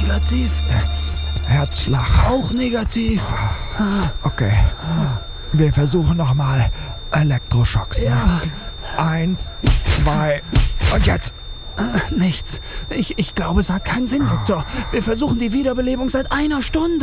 Negativ. Herzschlag. Auch negativ. Okay. Wir versuchen nochmal. Elektroschocks. Ja. 1, 2 und jetzt. Nichts. Ich glaube, es hat keinen Sinn, Doktor. Wir versuchen die Wiederbelebung seit einer Stunde.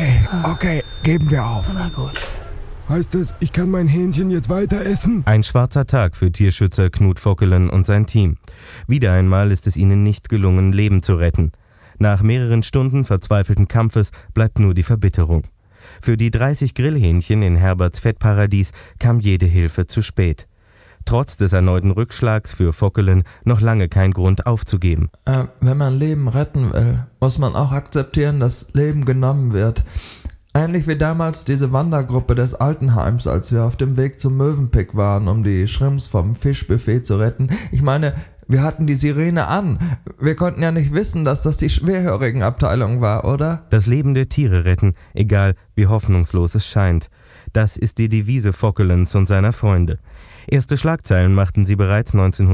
Okay, geben wir auf. Na gut. Heißt das, ich kann mein Hähnchen jetzt weiter essen? Ein schwarzer Tag für Tierschützer Knut Vockelen und sein Team. Wieder einmal ist es ihnen nicht gelungen, Leben zu retten. Nach mehreren Stunden verzweifelten Kampfes bleibt nur die Verbitterung. Für die 30 Grillhähnchen in Herberts Fettparadies kam jede Hilfe zu spät. Trotz des erneuten Rückschlags für Vockelen noch lange kein Grund aufzugeben. Wenn man Leben retten will, muss man auch akzeptieren, dass Leben genommen wird. Ähnlich wie damals diese Wandergruppe des Altenheims, als wir auf dem Weg zum Mövenpick waren, um die Shrimps vom Fischbuffet zu retten. Ich meine, wir hatten die Sirene an. Wir konnten ja nicht wissen, dass das die Schwerhörigenabteilung war, oder? Das Leben der Tiere retten, egal wie hoffnungslos es scheint. Das ist die Devise Vockelens und seiner Freunde. Erste Schlagzeilen machten sie bereits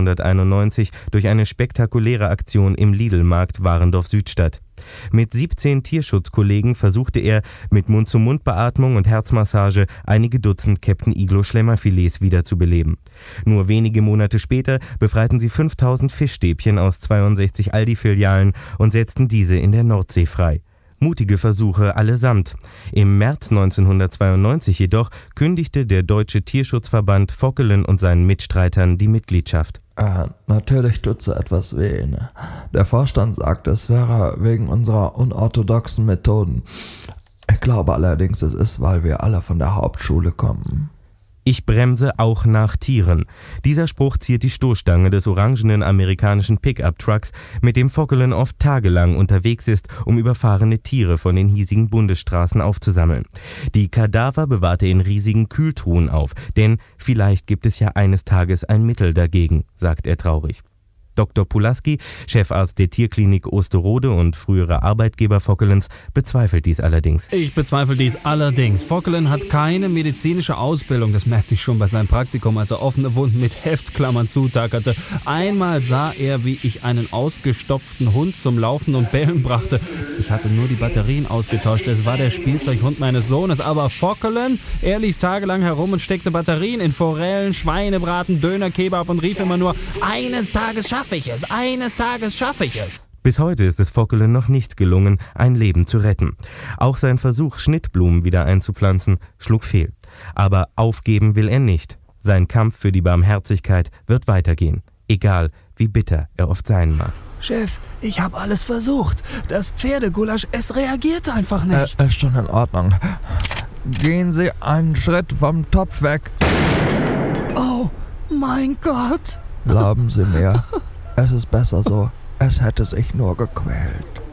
1991 durch eine spektakuläre Aktion im Lidl-Markt Warendorf-Südstadt. Mit 17 Tierschutzkollegen versuchte er mit Mund-zu-Mund-Beatmung und Herzmassage einige Dutzend Captain Iglo Schlemmerfilets wiederzubeleben. Nur wenige Monate später befreiten sie 5000 Fischstäbchen aus 62 Aldi-Filialen und setzten diese in der Nordsee frei. Mutige Versuche allesamt. Im März 1992 jedoch kündigte der Deutsche Tierschutzverband Vockelen und seinen Mitstreitern die Mitgliedschaft. Natürlich tut so etwas weh. Ne? Der Vorstand sagt, es wäre wegen unserer unorthodoxen Methoden. Ich glaube allerdings, es ist, weil wir alle von der Hauptschule kommen. Ich bremse auch nach Tieren. Dieser Spruch ziert die Stoßstange des orangenen amerikanischen Pickup-Trucks, mit dem Vockelen oft tagelang unterwegs ist, um überfahrene Tiere von den hiesigen Bundesstraßen aufzusammeln. Die Kadaver bewahrt er in riesigen Kühltruhen auf, denn vielleicht gibt es ja eines Tages ein Mittel dagegen, sagt er traurig. Dr. Pulaski, Chefarzt der Tierklinik Osterode und früherer Arbeitgeber Vockelens, bezweifelt dies allerdings. Ich bezweifle dies allerdings. Vockelen hat keine medizinische Ausbildung. Das merkte ich schon bei seinem Praktikum, als er offene Wunden mit Heftklammern zutackerte. Einmal sah er, wie ich einen ausgestopften Hund zum Laufen und Bellen brachte. Ich hatte nur die Batterien ausgetauscht. Es war der Spielzeughund meines Sohnes. Aber Vockelen, er lief tagelang herum und steckte Batterien in Forellen, Schweinebraten, Döner, Kebab und rief immer nur: Eines Tages schaffe ich es, eines Tages schaffe ich es. Bis heute ist es Vockelen noch nicht gelungen, ein Leben zu retten. Auch sein Versuch, Schnittblumen wieder einzupflanzen, schlug fehl. Aber aufgeben will er nicht. Sein Kampf für die Barmherzigkeit wird weitergehen, egal wie bitter er oft sein mag. Chef, ich habe alles versucht. Das Pferdegulasch, es reagiert einfach nicht. Ist schon in Ordnung. Gehen Sie einen Schritt vom Topf weg. Oh mein Gott. Glauben Sie mir, es ist besser so. Es hätte sich nur gequält.